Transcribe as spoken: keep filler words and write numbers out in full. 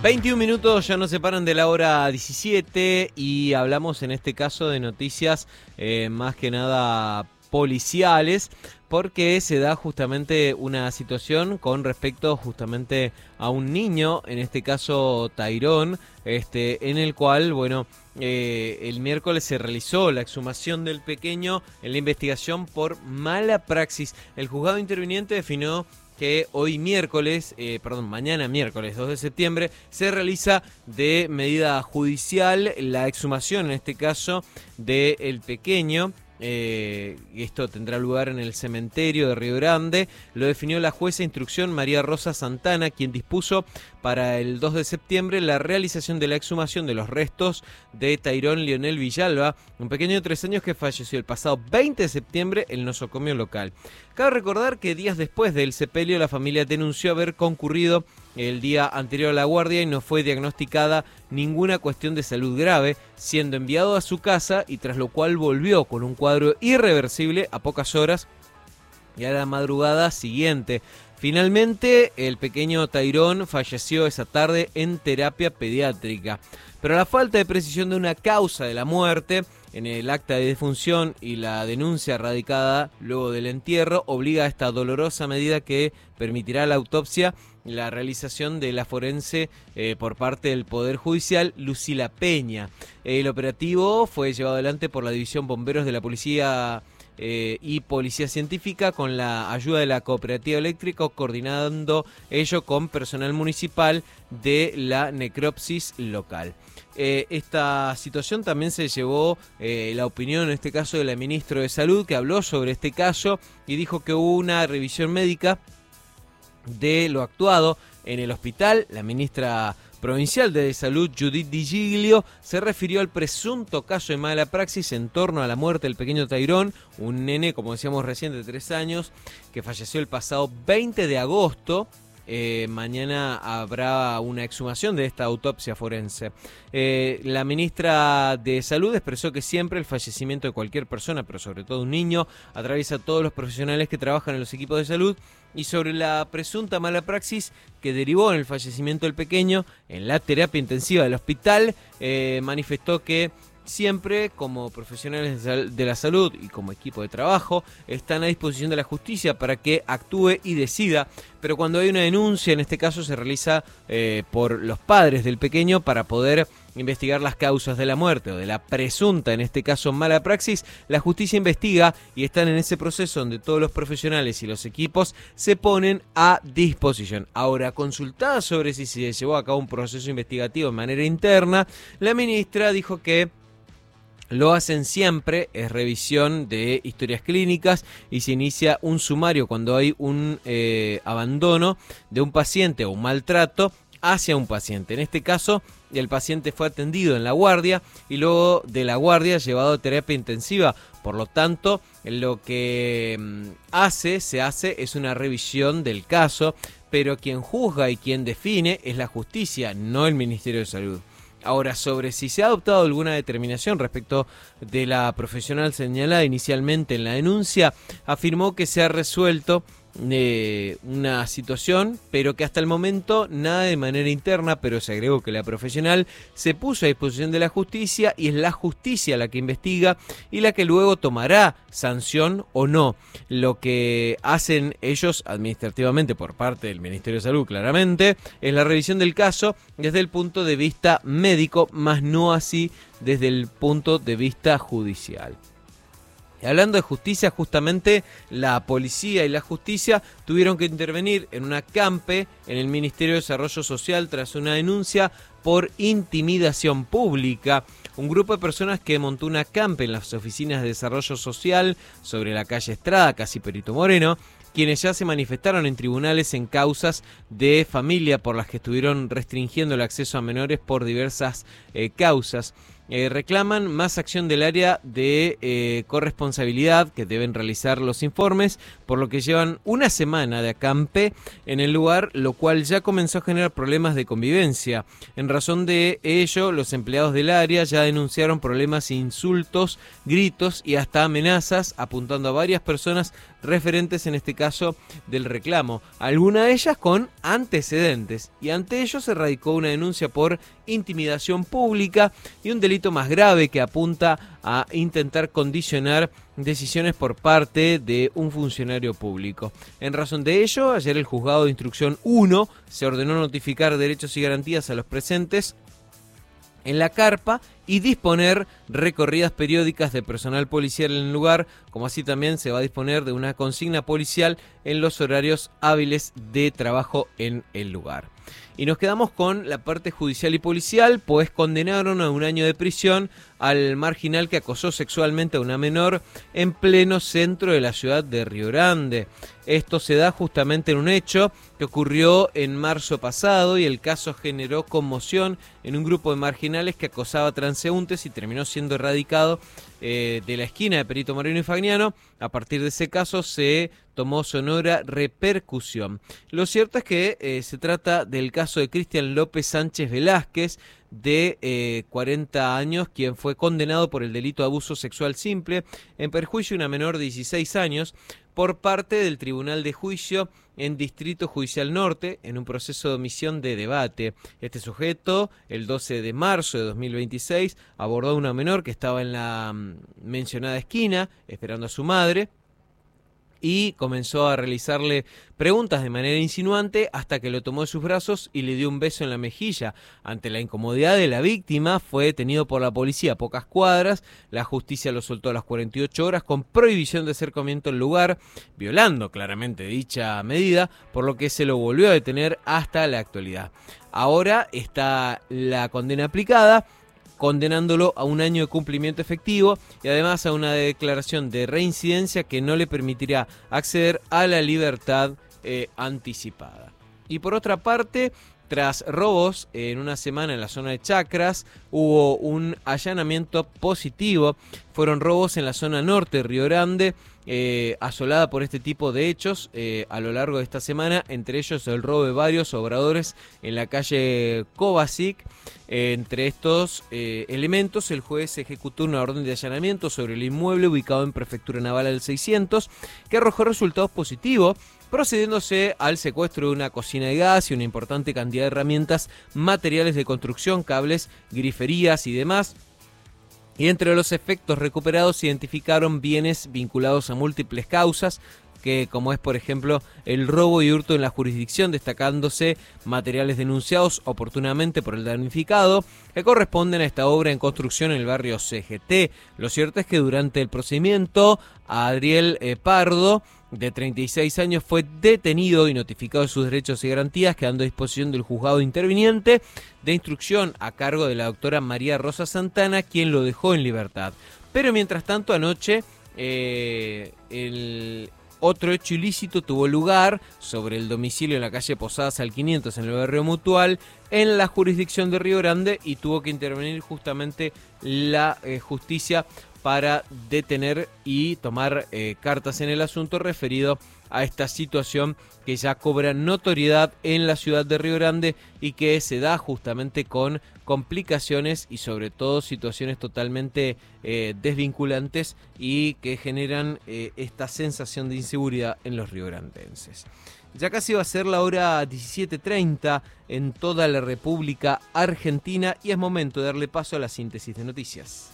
veintiún minutos ya nos separan de la hora diecisiete y hablamos en este caso de noticias eh, más que nada policiales, porque se da justamente una situación con respecto justamente a un niño, en este caso Tairón, este, en el cual, bueno, eh, el miércoles se realizó la exhumación del pequeño en la investigación por mala praxis. El juzgado interviniente definió que hoy miércoles, eh, perdón, mañana miércoles dos de septiembre, se realiza de medida judicial la exhumación, en este caso, del pequeño. Eh, esto tendrá lugar en el cementerio de Río Grande. Lo definió la jueza de instrucción María Rosa Santana, quien dispuso para el dos de septiembre la realización de la exhumación de los restos de Tairón Lionel Villalba, un pequeño de tres años que falleció el pasado veinte de septiembre en el nosocomio local. Cabe recordar que días después del sepelio la familia denunció haber concurrido el día anterior a la guardia y no fue diagnosticada ninguna cuestión de salud grave, siendo enviado a su casa y tras lo cual volvió con un cuadro irreversible a pocas horas y a la madrugada siguiente. Finalmente, el pequeño Tairón falleció esa tarde en terapia pediátrica. Pero la falta de precisión de una causa de la muerte en el acta de defunción y la denuncia radicada luego del entierro obliga a esta dolorosa medida que permitirá la autopsia y la realización de la forense eh, por parte del Poder Judicial, Lucila Peña. El operativo fue llevado adelante por la División Bomberos de la Policía Eh, y Policía Científica con la ayuda de la Cooperativa Eléctrica, coordinando ello con personal municipal de la necropsis local. Eh, esta situación también se llevó eh, la opinión, en este caso, de la ministra de Salud, que habló sobre este caso y dijo que hubo una revisión médica de lo actuado en el hospital. La ministra provincial de Salud, Judith Di Giglio, se refirió al presunto caso de mala praxis en torno a la muerte del pequeño Tairón, un nene, como decíamos recién, de tres años, que falleció el pasado veinte de agosto. Eh, mañana habrá una exhumación de esta autopsia forense. Eh, la ministra de Salud expresó que siempre el fallecimiento de cualquier persona, pero sobre todo un niño, atraviesa a todos los profesionales que trabajan en los equipos de salud, y sobre la presunta mala praxis que derivó en el fallecimiento del pequeño en la terapia intensiva del hospital, eh, manifestó que siempre, como profesionales de la salud y como equipo de trabajo, están a disposición de la justicia para que actúe y decida, pero cuando hay una denuncia, en este caso se realiza eh, por los padres del pequeño para poder investigar las causas de la muerte o de la presunta, en este caso, mala praxis. La justicia investiga y están en ese proceso donde todos los profesionales y los equipos se ponen a disposición. Ahora, consultada sobre si se llevó a cabo un proceso investigativo de manera interna, la ministra dijo que lo hacen siempre, es revisión de historias clínicas y se inicia un sumario cuando hay un eh, abandono de un paciente o un maltrato hacia un paciente. En este caso, el paciente fue atendido en la guardia y luego de la guardia llevado a terapia intensiva. Por lo tanto, lo que hace, se hace, es una revisión del caso, pero quien juzga y quien define es la justicia, no el Ministerio de Salud. Ahora, sobre si se ha adoptado alguna determinación respecto de la profesional señalada inicialmente en la denuncia, afirmó que se ha resuelto eh, una situación, pero que hasta el momento nada de manera interna, pero se agregó que la profesional se puso a disposición de la justicia y es la justicia la que investiga y la que luego tomará sanción o no. Lo que hacen ellos administrativamente por parte del Ministerio de Salud, claramente, es la revisión del caso desde el punto de vista médico, más no así desde el punto de vista judicial. Y hablando de justicia, justamente la policía y la justicia tuvieron que intervenir en una acampe en el Ministerio de Desarrollo Social tras una denuncia por intimidación pública. Un grupo de personas que montó una acampe en las oficinas de Desarrollo Social sobre la calle Estrada, casi Perito Moreno, quienes ya se manifestaron en tribunales en causas de familia por las que estuvieron restringiendo el acceso a menores por diversas eh, causas. Eh, reclaman más acción del área de eh, corresponsabilidad que deben realizar los informes, por lo que llevan una semana de acampe en el lugar, lo cual ya comenzó a generar problemas de convivencia. En razón de ello, los empleados del área ya denunciaron problemas, insultos, gritos y hasta amenazas, apuntando a varias personas referentes en este caso del reclamo, algunas de ellas con antecedentes, y ante ello se radicó una denuncia por intimidación pública y un delito más grave que apunta a intentar condicionar decisiones por parte de un funcionario público. En razón de ello, ayer el Juzgado de Instrucción uno se ordenó notificar derechos y garantías a los presentes en la carpa y disponer recorridas periódicas de personal policial en el lugar, como así también se va a disponer de una consigna policial en los horarios hábiles de trabajo en el lugar. Y nos quedamos con la parte judicial y policial, pues condenaron a un año de prisión al marginal que acosó sexualmente a una menor en pleno centro de la ciudad de Río Grande. Esto se da justamente en un hecho que ocurrió en marzo pasado y el caso generó conmoción en un grupo de marginales que acosaba transeúntes y terminó siendo erradicado eh, de la esquina de Perito Moreno y Fagnano. A partir de ese caso se tomó sonora repercusión. Lo cierto es que eh, se trata del caso de Cristian López Sánchez Velázquez, de eh, cuarenta años, quien fue condenado por el delito de abuso sexual simple en perjuicio de una menor de dieciséis años por parte del Tribunal de Juicio en Distrito Judicial Norte en un proceso de omisión de debate. Este sujeto, el doce de marzo de dos mil veintiséis, abordó a una menor que estaba en la mm, mencionada esquina esperando a su madre y comenzó a realizarle preguntas de manera insinuante hasta que lo tomó de sus brazos y le dio un beso en la mejilla. Ante la incomodidad de la víctima, fue detenido por la policía a pocas cuadras. La justicia lo soltó a las cuarenta y ocho horas con prohibición de acercamiento al lugar, violando claramente dicha medida, por lo que se lo volvió a detener hasta la actualidad. Ahora está la condena aplicada, condenándolo a un año de cumplimiento efectivo y además a una declaración de reincidencia que no le permitirá acceder a la libertad eh, anticipada. Y por otra parte, tras robos en una semana en la zona de Chacras, hubo un allanamiento positivo. Fueron robos en la zona norte de Río Grande, eh, asolada por este tipo de hechos eh, a lo largo de esta semana, entre ellos el robo de varios obradores en la calle Kovacic. Eh, entre estos eh, elementos, el juez ejecutó una orden de allanamiento sobre el inmueble ubicado en Prefectura Naval del seiscientos, que arrojó resultados positivos, procediéndose al secuestro de una cocina de gas y una importante cantidad de herramientas, materiales de construcción, cables, griferías y demás. Y entre los efectos recuperados se identificaron bienes vinculados a múltiples causas, que como es por ejemplo el robo y hurto en la jurisdicción, destacándose materiales denunciados oportunamente por el damnificado que corresponden a esta obra en construcción en el barrio C G T. Lo cierto es que durante el procedimiento Adriel eh, Pardo, de treinta y seis años, fue detenido y notificado de sus derechos y garantías, quedando a disposición del juzgado interviniente de instrucción a cargo de la doctora María Rosa Santana, quien lo dejó en libertad. Pero mientras tanto, anoche eh, el otro hecho ilícito tuvo lugar sobre el domicilio en la calle Posadas al quinientos en el barrio Mutual, en la jurisdicción de Río Grande, y tuvo que intervenir justamente la eh, justicia para detener y tomar eh, cartas en el asunto referido a esta situación que ya cobra notoriedad en la ciudad de Río Grande y que se da justamente con complicaciones y sobre todo situaciones totalmente eh, desvinculantes y que generan eh, esta sensación de inseguridad en los riograndenses. Ya casi va a ser la hora diecisiete treinta en toda la República Argentina y es momento de darle paso a la síntesis de noticias.